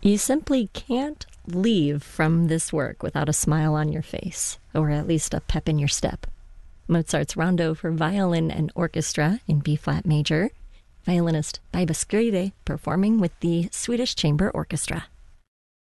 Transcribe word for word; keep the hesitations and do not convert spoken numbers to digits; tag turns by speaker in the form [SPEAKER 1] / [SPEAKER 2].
[SPEAKER 1] You simply can't leave from this work without a smile on your face, or at least a pep in your step. Mozart's Rondo for Violin and Orchestra in B-flat major, violinist Baiba Skride performing with the Swedish Chamber Orchestra.